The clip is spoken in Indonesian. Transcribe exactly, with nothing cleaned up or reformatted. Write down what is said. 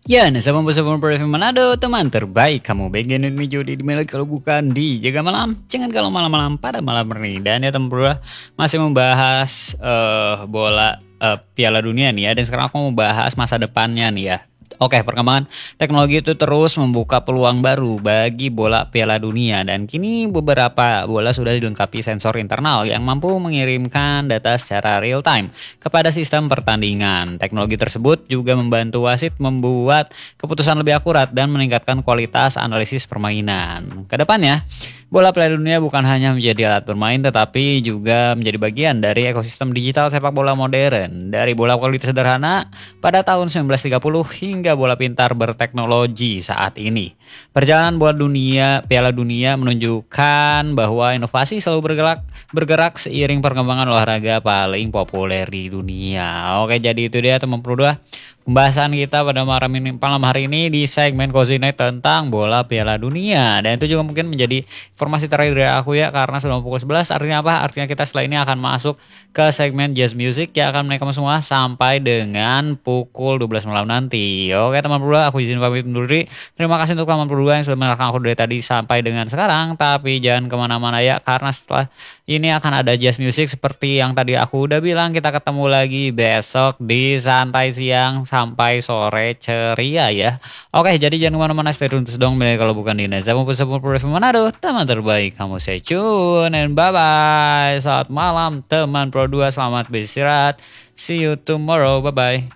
Ya, nah sama bersama Perfume Manado, teman terbaik kamu bagian Indonesia di Mela kalau bukan di Jaga Malam. Jangan kalau malam-malam pada malam ini. Dan ya teman bro, masih membahas eh, bola eh, Piala Dunia nih ya. Dan sekarang aku mau bahas masa depannya nih ya. Oke, perkembangan teknologi itu terus membuka peluang baru bagi bola Piala Dunia dan kini beberapa bola sudah dilengkapi sensor internal yang mampu mengirimkan data secara real time kepada sistem pertandingan. Teknologi tersebut juga membantu wasit membuat keputusan lebih akurat dan meningkatkan kualitas analisis permainan. Kedepannya, bola Piala Dunia bukan hanya menjadi alat bermain tetapi juga menjadi bagian dari ekosistem digital sepak bola modern. Dari bola kualitas sederhana pada tahun sembilan belas tiga puluh hingga bola pintar berteknologi saat ini. Perjalanan bola dunia Piala Dunia menunjukkan bahwa inovasi selalu bergerak bergerak seiring perkembangan olahraga paling populer di dunia. Oke, jadi itu dia teman Pro dua. Pembahasan kita pada malam ini, malam hari ini di segmen Cozy Night tentang bola Piala Dunia. Dan itu juga mungkin menjadi informasi terakhir dari aku ya, karena sudah pukul sebelas. Artinya apa? Artinya kita setelah ini akan masuk ke segmen Jazz Music yang akan menaikkan semua sampai dengan pukul dua belas malam nanti. Oke teman berdua, aku izin pamit undur diri. Terima kasih untuk teman berdua yang sudah mendengarkan aku dari tadi sampai dengan sekarang. Tapi jangan kemana-mana ya, karena setelah ini akan ada Jazz Music seperti yang tadi aku udah bilang. Kita ketemu lagi besok di Santai Siang sampai sore ceria ya. Oke, jadi jangan kemana-mana, stay tune terus dong. Kalau bukan di Neza maupun sepuluh Perfume Manado, teman terbaik kamu, stay tune and bye bye. Selamat malam teman Pro dua, selamat beristirahat. See you tomorrow, bye bye.